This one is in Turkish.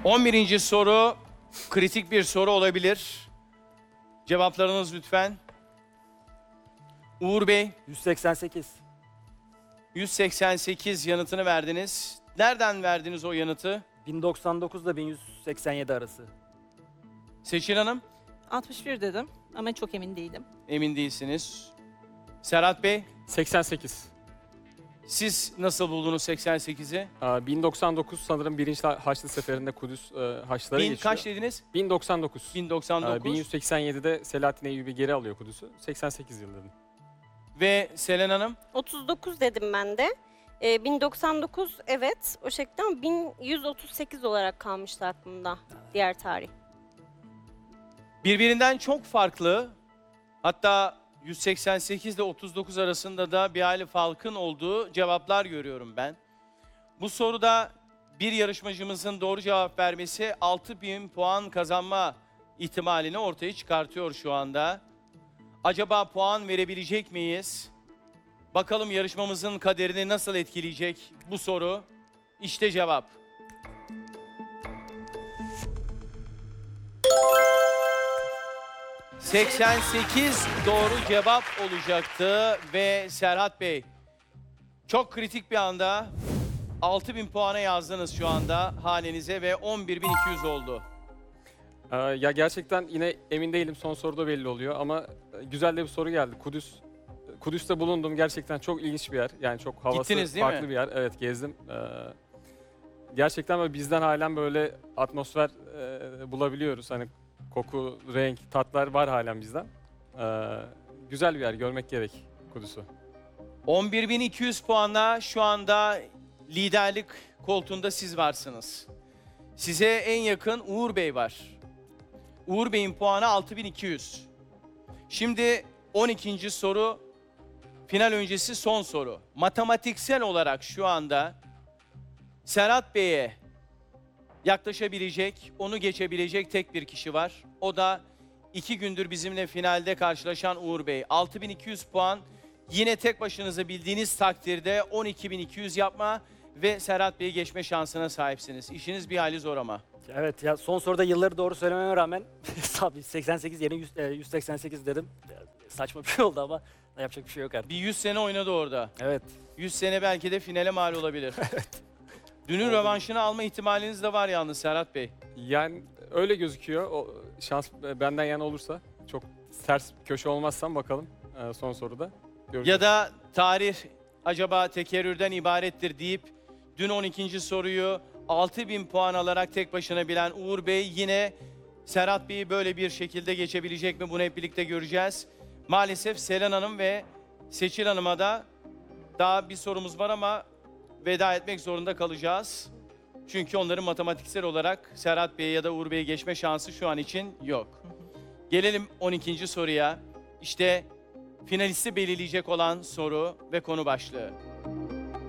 11. soru kritik bir soru olabilir. Cevaplarınız lütfen. Uğur Bey, 188. 188 yanıtını verdiniz. Nereden verdiniz o yanıtı? 1099 ile 1187 arası. Seçil Hanım, 61 dedim ama çok emin değilim. emin değilsiniz. Serhat Bey, 88. siz nasıl buldunuz 88'i? 1099 sanırım birinci Haçlı Seferi'nde Kudüs Haçlılara Bin geçiyor. kaç dediniz? 1099. 1099. 1187'de Selahattin Eyyubi geri alıyor Kudüs'ü. 88 yıl dedim. Ve Selen Hanım, 39 dedim ben de. 1099 evet o şekilde ama 1138 olarak kalmıştı aklımda diğer tarih. birbirinden çok farklı. Hatta 188 ile 39 arasında da bir hayli farkın olduğu cevaplar görüyorum ben. Bu soruda bir yarışmacımızın doğru cevap vermesi 6000 puan kazanma ihtimalini ortaya çıkartıyor şu anda. Acaba puan verebilecek miyiz? Bakalım yarışmamızın kaderini nasıl etkileyecek bu soru? İşte cevap. ...88 doğru cevap olacaktı ve Serhat Bey... ...çok kritik bir anda... ...6000 puana yazdınız şu anda hanenize ve 11.200 oldu. Ya gerçekten yine emin değilim. Son soruda belli oluyor ama güzel de bir soru geldi. Kudüs'te bulundum. Gerçekten çok ilginç bir yer. Yani çok havası Gittiniz değil mi? farklı bir yer. Evet, gezdim. Gerçekten böyle bizden halen böyle atmosfer bulabiliyoruz. Hani koku, renk, tatlar var halen bizden. Güzel bir yer. Görmek gerek Kudüs'ü. 11.200 puanla şu anda liderlik koltuğunda siz varsınız. Size en yakın Uğur Bey var. Uğur Bey'in puanı 6.200. Şimdi 12. soru, final öncesi son soru. Matematiksel olarak şu anda Serhat Bey'e yaklaşabilecek, onu geçebilecek tek bir kişi var. O da 2 gündür bizimle finalde karşılaşan Uğur Bey. 6.200 puan. Yine tek başınıza bildiğiniz takdirde 12.200 yapma ve Serhat Bey'i geçme şansına sahipsiniz. İşiniz bir hali zor ama. Evet ya son soruda yılları doğru söylememe rağmen 88 yerine 188 dedim. Saçma bir şey oldu ama yapacak bir şey yok artık. Bir 100 sene oynadı orada. Evet. 100 sene belki de finale mal olabilir. Dünün rövanşını alma ihtimaliniz de var yalnız Serhat Bey. Yani öyle gözüküyor. O şans benden yana olursa, çok ters köşe olmazsam bakalım son soruda. Göreceğiz. Ya da tarih acaba tekerrürden ibarettir deyip dün 12. soruyu 6.000 puan alarak tek başına bilen Uğur Bey yine Serhat Bey'i böyle bir şekilde geçebilecek mi? Bunu hep birlikte göreceğiz. Maalesef Selen Hanım ve Seçil Hanım'a da daha bir sorumuz var ama veda etmek zorunda kalacağız. Çünkü onların matematiksel olarak Serhat Bey'e ya da Uğur Bey'e geçme şansı şu an için yok. Gelelim 12. soruya. İşte finalisti belirleyecek olan soru ve konu başlığı.